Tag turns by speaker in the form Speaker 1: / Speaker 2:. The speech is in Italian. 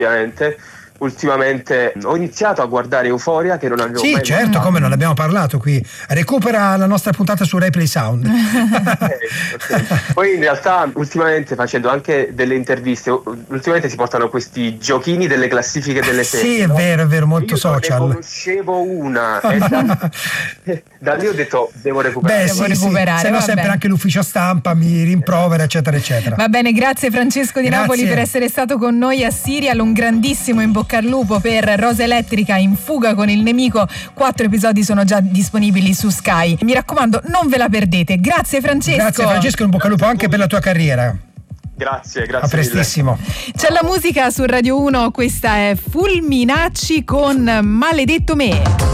Speaker 1: ovviamente. Ultimamente ho iniziato a guardare Euphoria, che non avevo mai
Speaker 2: certo,
Speaker 1: guardato.
Speaker 2: come non abbiamo parlato qui. Recupera la nostra puntata su Replay Sound.
Speaker 1: Ok. Poi in realtà ultimamente, facendo anche delle interviste, ultimamente si portano questi giochini delle classifiche delle serie.
Speaker 2: Sì, è vero, molto
Speaker 1: Io
Speaker 2: social.
Speaker 1: ne conoscevo una e da lì ho detto devo recuperare.
Speaker 2: Beh,
Speaker 3: Devo recuperare,
Speaker 2: se no
Speaker 3: va
Speaker 2: sempre
Speaker 3: bene.
Speaker 2: anche l'ufficio stampa mi rimprovera, eccetera, eccetera.
Speaker 3: Va bene, grazie Francesco di
Speaker 2: Grazie.
Speaker 3: Napoli per essere stato con noi a Serial. Un grandissimo in bocca al lupo per Rosa Elettrica, In fuga con il nemico. 4 episodi sono già disponibili su Sky. Mi raccomando, non ve la perdete. Grazie Francesco.
Speaker 2: Grazie Francesco, in bocca al lupo anche per la tua carriera.
Speaker 1: Grazie
Speaker 2: A prestissimo.
Speaker 3: C'è la musica su Radio 1, questa è Fulminacci con Maledetto me.